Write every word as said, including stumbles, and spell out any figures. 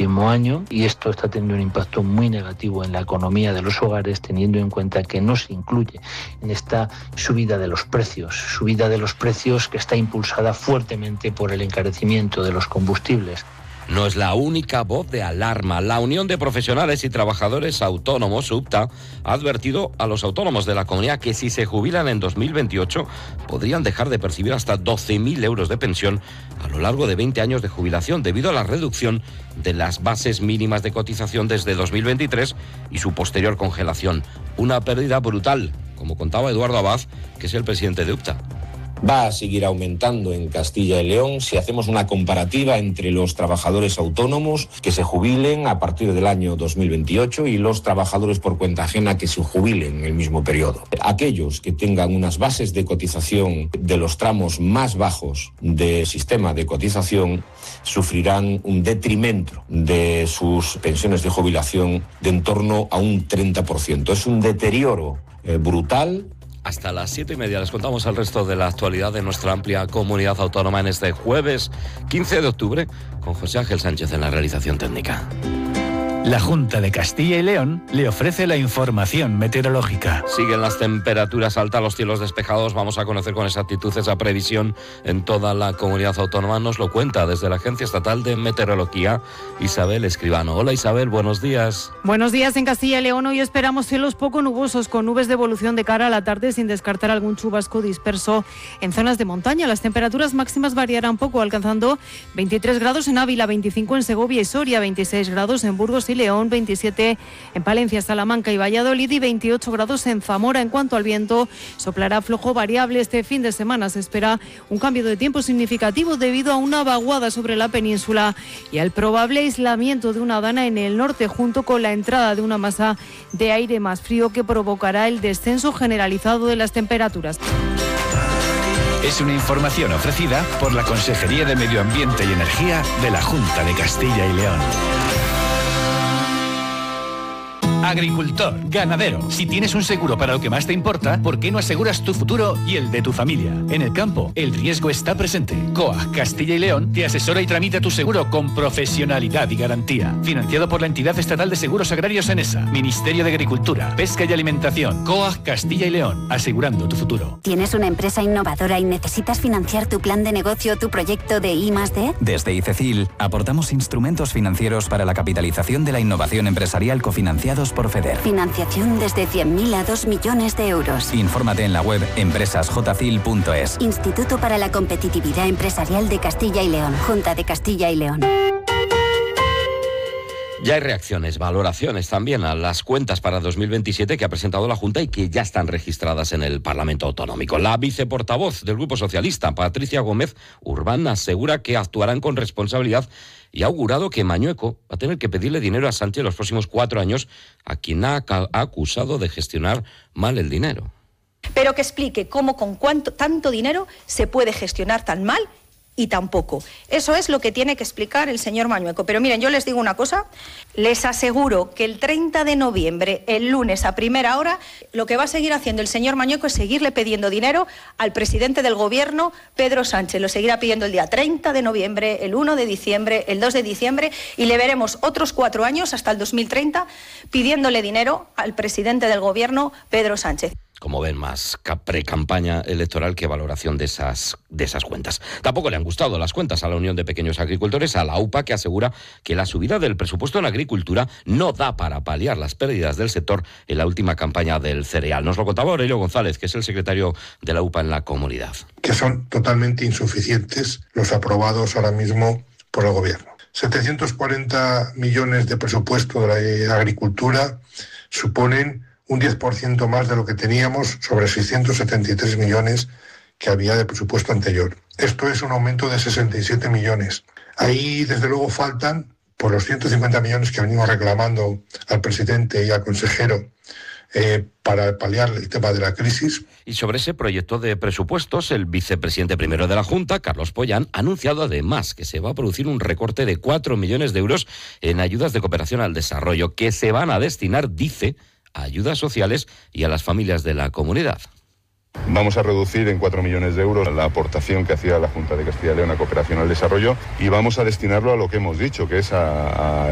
último año, y esto está teniendo un impacto muy negativo en la economía de los hogares, teniendo en cuenta que no se incluye en esta subida de los precios, subida de los precios que está impulsada fuertemente por el encarecimiento de los combustibles. No es la única voz de alarma. La Unión de Profesionales y Trabajadores Autónomos, UPTA, ha advertido a los autónomos de la comunidad que si se jubilan en dos mil veintiocho podrían dejar de percibir hasta doce mil euros de pensión a lo largo de veinte años de jubilación debido a la reducción de las bases mínimas de cotización desde dos mil veintitrés y su posterior congelación. Una pérdida brutal, como contaba Eduardo Abad, que es el presidente de UPTA. Va a seguir aumentando en Castilla y León si hacemos una comparativa entre los trabajadores autónomos que se jubilen a partir del año dos mil veintiocho y los trabajadores por cuenta ajena que se jubilen en el mismo periodo. Aquellos que tengan unas bases de cotización de los tramos más bajos del sistema de cotización sufrirán un detrimento de sus pensiones de jubilación de en torno a un treinta por ciento. Es un deterioro eh, brutal. Hasta las siete y media les contamos el resto de la actualidad de nuestra amplia comunidad autónoma en este jueves quince de octubre con José Ángel Sánchez en la realización técnica. La Junta de Castilla y León le ofrece la información meteorológica. Siguen las temperaturas altas, los cielos despejados. Vamos a conocer con exactitud esa previsión en toda la comunidad autónoma. Nos lo cuenta desde la Agencia Estatal de Meteorología Isabel Escribano. Hola Isabel, buenos días. Buenos días en Castilla y León. Hoy esperamos cielos poco nubosos con nubes de evolución de cara a la tarde sin descartar algún chubasco disperso en zonas de montaña. Las temperaturas máximas variarán poco, alcanzando veintitrés grados en Ávila, veinticinco en Segovia y Soria, veintiséis grados en Burgos y León, veintisiete en Palencia, Salamanca y Valladolid y veintiocho grados en Zamora. En cuanto al viento, soplará flojo variable. Este fin de semana se espera un cambio de tiempo significativo debido a una vaguada sobre la península y al probable aislamiento de una dana en el norte, junto con la entrada de una masa de aire más frío que provocará el descenso generalizado de las temperaturas. Es una información ofrecida por la Consejería de Medio Ambiente y Energía de la Junta de Castilla y León. Agricultor, ganadero, si tienes un seguro para lo que más te importa, ¿por qué no aseguras tu futuro y el de tu familia? En el campo, el riesgo está presente. C O A Castilla y León te asesora y tramita tu seguro con profesionalidad y garantía. Financiado por la Entidad Estatal de Seguros Agrarios ENESA, Ministerio de Agricultura, Pesca y Alimentación. C O A Castilla y León, asegurando tu futuro. ¿Tienes una empresa innovadora y necesitas financiar tu plan de negocio o tu proyecto de I más D? Desde ICECIL aportamos instrumentos financieros para la capitalización de la innovación empresarial cofinanciados por FEDER. Financiación desde cien mil a dos millones de euros. Infórmate en la web empresas j c i l punto es. Instituto para la Competitividad Empresarial de Castilla y León. Junta de Castilla y León. Ya hay reacciones, valoraciones también a las cuentas para dos mil veintisiete que ha presentado la Junta y que ya están registradas en el Parlamento Autonómico. La viceportavoz del Grupo Socialista, Patricia Gómez Urbán, asegura que actuarán con responsabilidad y ha augurado que Mañueco va a tener que pedirle dinero a Sánchez en los próximos cuatro años, a quien ha acusado de gestionar mal el dinero. Pero que explique cómo con cuánto, tanto dinero se puede gestionar tan mal y tampoco. Eso es lo que tiene que explicar el señor Mañueco. Pero miren, yo les digo una cosa, les aseguro que el treinta de noviembre, el lunes a primera hora, lo que va a seguir haciendo el señor Mañueco es seguirle pidiendo dinero al presidente del gobierno, Pedro Sánchez. Lo seguirá pidiendo el día treinta de noviembre, el uno de diciembre, el dos de diciembre, y le veremos otros cuatro años, hasta el dos mil treinta, pidiéndole dinero al presidente del gobierno, Pedro Sánchez. Como ven, más pre-campaña electoral que valoración de esas, de esas cuentas. Tampoco le han gustado las cuentas a la Unión de Pequeños Agricultores, a la U P A, que asegura que la subida del presupuesto en agricultura no da para paliar las pérdidas del sector en la última campaña del cereal. Nos lo contaba Aurelio González, que es el secretario de la U P A en la comunidad. Que son totalmente insuficientes los aprobados ahora mismo por el gobierno. setecientos cuarenta millones de presupuesto de la agricultura suponen un diez por ciento más de lo que teníamos sobre seiscientos setenta y tres millones que había de presupuesto anterior. Esto es un aumento de sesenta y siete millones. Ahí, desde luego, faltan, por los ciento cincuenta millones que venimos reclamando al presidente y al consejero eh, para paliar el tema de la crisis. Y sobre ese proyecto de presupuestos, el vicepresidente primero de la Junta, Carlos Pollán, ha anunciado además que se va a producir un recorte de cuatro millones de euros en ayudas de cooperación al desarrollo, que se van a destinar, dice, a ayudas sociales y a las familias de la comunidad. Vamos a reducir en cuatro millones de euros la aportación que hacía la Junta de Castilla y León a cooperación al desarrollo y vamos a destinarlo a lo que hemos dicho, que es a, a